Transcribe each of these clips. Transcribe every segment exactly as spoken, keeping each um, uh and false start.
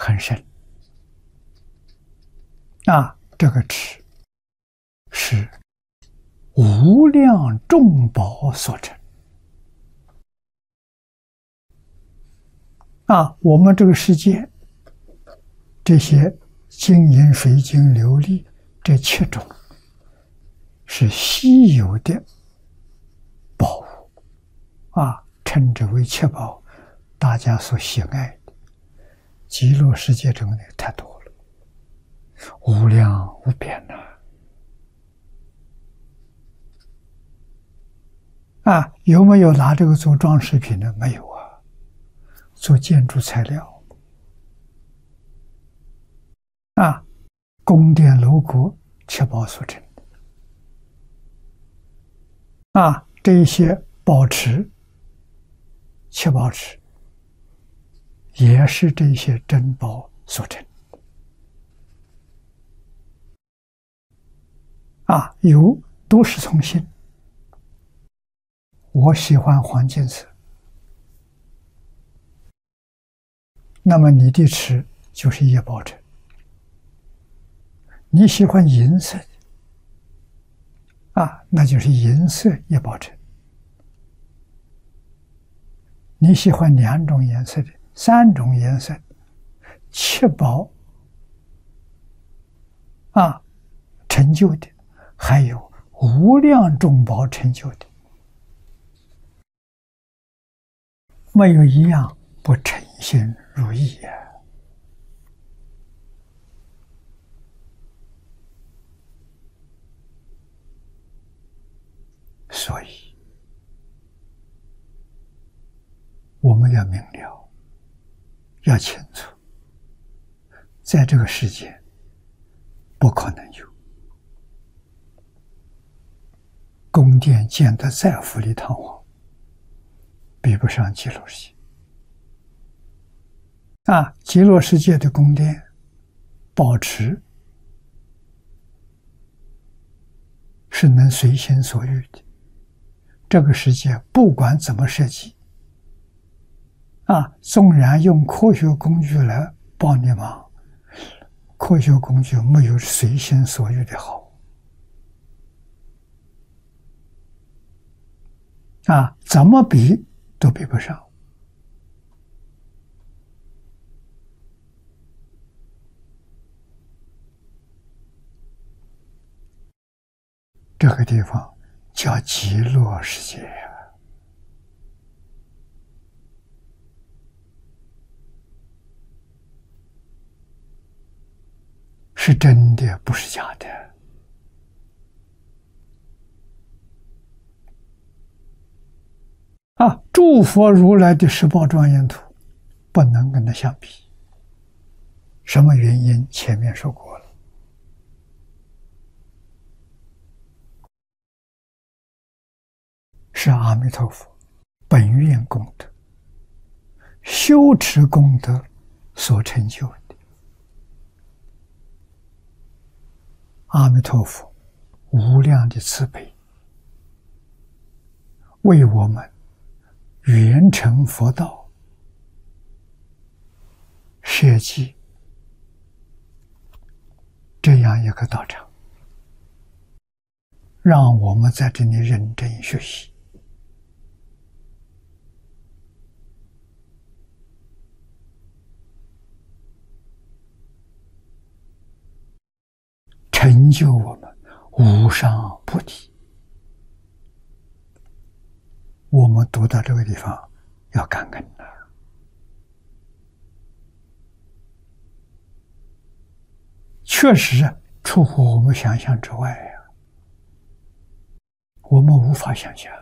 很深啊。这个池是无量众宝所成啊。我们这个世界这些金银水晶琉璃这七种是稀有的宝物啊，称之为七宝，大家所喜爱的。极乐世界中的太多了，无量无边呐！啊，有没有拿这个做装饰品的？没有啊，做建筑材料啊，宫殿楼阁七宝所成的啊，这一些宝池、七宝池也是这些珍宝所成啊，有都是从心。我喜欢黄金色，那么你的池就是业宝城。你喜欢银色的啊，那就是银色业宝城。你喜欢两种颜色的、三种颜色的七宝啊成就的，还有无量众宝成就的，没有一样不称心如意呀、啊。所以我们要明了，要清楚，在这个世界不可能有宫殿建得再富丽堂皇，比不上极乐世界啊！极乐世界的宫殿保持是能随心所欲的。这个世界不管怎么设计啊，纵然用科学工具来帮你忙，科学工具没有随心所欲的好啊，怎么比都比不上。这个地方叫极乐世界呀、啊，是真的，不是假的。啊，诸佛如来的十报庄严图不能跟它相比。什么原因？前面说过了。是阿弥陀佛本愿功德、修持功德所成就的。阿弥陀佛无量的慈悲，为我们圆成佛道设计这样一个道场，让我们在这里认真学习。成就我们无上菩提。我们读到这个地方要感恩了，确实出乎我们想象之外呀、啊，我们无法想象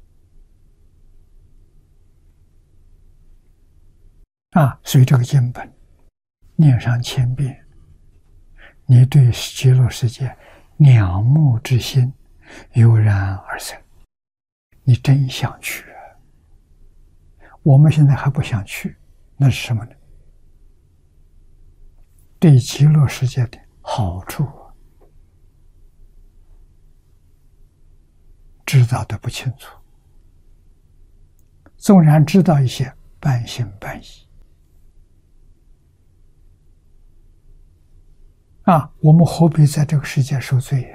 啊！所以这个经本念上千遍，你对极乐世界仰慕之心油然而生，你真想去啊！我们现在还不想去，那是什么呢？对极乐世界的好处知道的不清楚，纵然知道一些半信半疑啊，我们何必在这个世界受罪呀？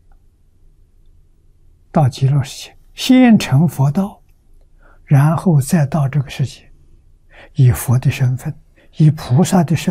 到极乐世界，先成佛道，然后再到这个世界，以佛的身份，以菩萨的身份。